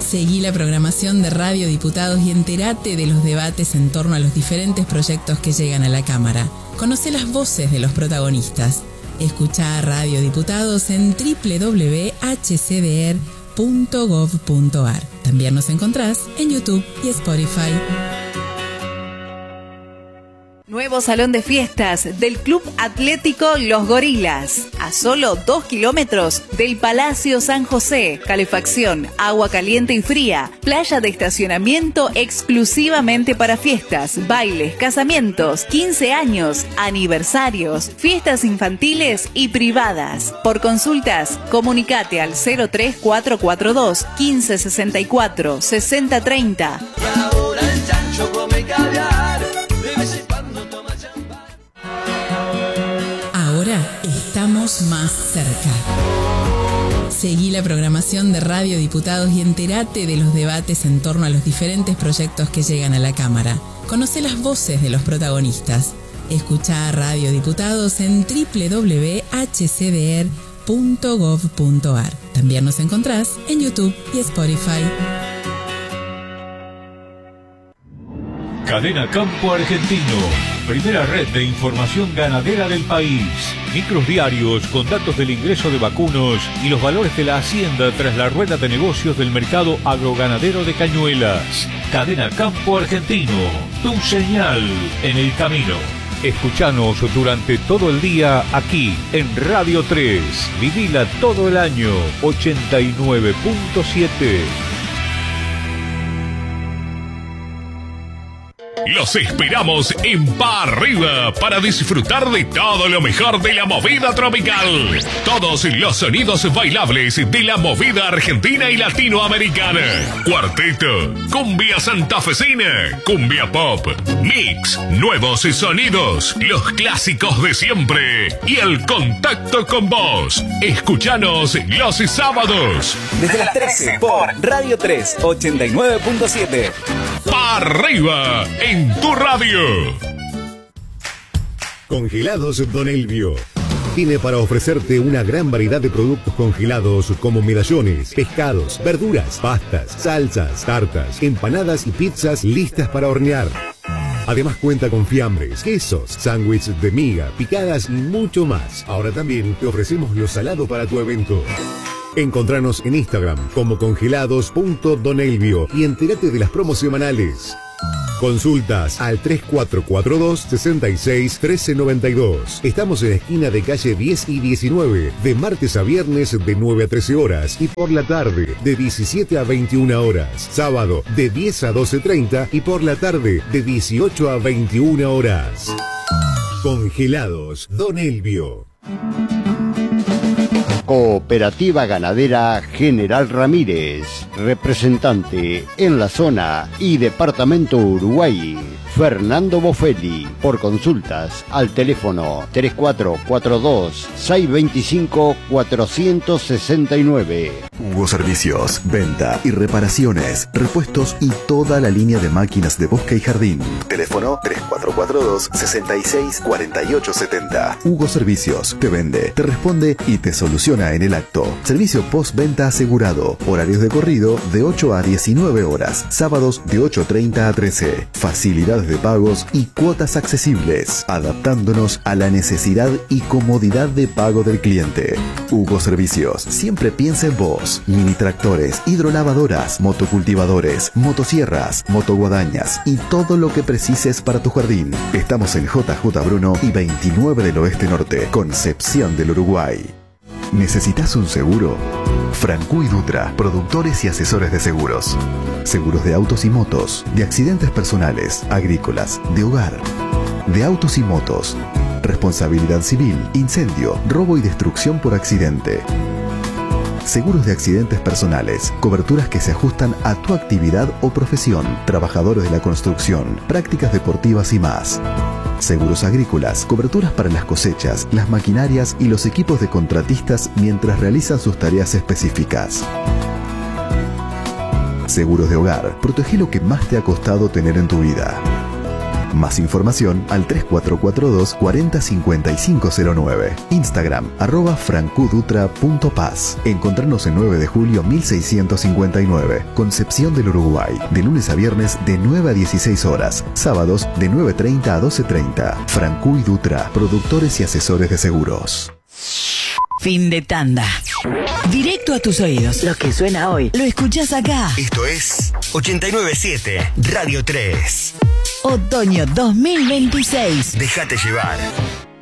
Seguí la programación de Radio Diputados y entérate de los debates en torno a los diferentes proyectos que llegan a la Cámara. Conoce las voces de los protagonistas. Escuchá a Radio Diputados en www.hcdr.gov.ar. También nos encontrás en YouTube y Spotify. Nuevo salón de fiestas del Club Atlético Los Gorilas, a solo 2 kilómetros del Palacio San José. Calefacción, agua caliente y fría, playa de estacionamiento exclusivamente para fiestas, bailes, casamientos, 15 años, aniversarios, fiestas infantiles y privadas. Por consultas, comunicate al 03442 1564 6030. Estamos más cerca. Seguí la programación de Radio Diputados y entérate de los debates en torno a los diferentes proyectos que llegan a la Cámara. Conoce las voces de los protagonistas. Escuchá a Radio Diputados en www.hcdr.gov.ar. También nos encontrás en YouTube y Spotify. Cadena Campo Argentino, primera red de información ganadera del país. Micros diarios con datos del ingreso de vacunos y los valores de la hacienda tras la rueda de negocios del mercado agroganadero de Cañuelas. Cadena Campo Argentino, tu señal en el camino. Escuchanos durante todo el día aquí en Radio 3. Vivila todo el año, 89.7. Los esperamos en Pa' Arriba para disfrutar de todo lo mejor de la movida tropical. Todos los sonidos bailables de la movida argentina y latinoamericana. Cuarteto, cumbia santafesina, cumbia pop, mix, nuevos sonidos, los clásicos de siempre y el contacto con vos. Escuchanos los sábados. Desde las 13 por Radio 3, 89.7. Pa' Arriba en tu radio. Congelados Don Elvio. Tiene para ofrecerte una gran variedad de productos congelados como medallones, pescados, verduras, pastas, salsas, tartas, empanadas y pizzas listas para hornear. Además cuenta con fiambres, quesos, sándwiches de miga, picadas y mucho más. Ahora también te ofrecemos lo salado para tu evento. Encontranos en Instagram como congelados.donelvio y entérate de las promos semanales. Consultas al 3442 66 1392. Estamos en la esquina de calle 10 y 19, de martes a viernes de 9 a 13 horas y por la tarde de 17 a 21 horas. Sábado de 10 a 12:30 y por la tarde de 18 a 21 horas. Congelados Don Elvio. Cooperativa Ganadera General Ramírez, representante en la zona y departamento Uruguay, Fernando Bofelli. Por consultas al teléfono 3442-625-469. Hugo Servicios, venta y reparaciones, repuestos y toda la línea de máquinas de bosque y jardín. Teléfono 3442-664870. Hugo Servicios, te vende, te responde y te soluciona en el acto. Servicio postventa asegurado. Horarios de corrido de 8 a 19 horas. Sábados de 8:30 a 13. Facilidades de pagos y cuotas accesibles, adaptándonos a la necesidad y comodidad de pago del cliente. Hugo Servicios, siempre piensa en vos. Mini tractores, hidrolavadoras, motocultivadores, motosierras, motoguadañas y todo lo que precises para tu jardín. Estamos en JJ Bruno y 29 del Oeste Norte, Concepción del Uruguay. ¿Necesitas un seguro? Francu y Dutra, productores y asesores de seguros. Seguros de autos y motos, de accidentes personales, agrícolas, de hogar, de autos y motos, responsabilidad civil, incendio, robo y destrucción por accidente. Seguros de accidentes personales, coberturas que se ajustan a tu actividad o profesión, trabajadores de la construcción, prácticas deportivas y más. Seguros agrícolas, coberturas para las cosechas, las maquinarias y los equipos de contratistas mientras realizan sus tareas específicas. Seguros de hogar, protege lo que más te ha costado tener en tu vida. Más información al 3442 405509. Instagram @francudutra.paz. Encontrarnos en 9 de julio 1659, Concepción del Uruguay, de lunes a viernes de 9 a 16 horas, sábados de 9:30 a 12:30. Francu y Dutra, productores y asesores de seguros. Fin de tanda. Directo a tus oídos. Lo que suena hoy, lo escuchás acá. Esto es 897 Radio 3. Otoño 2026. Déjate llevar.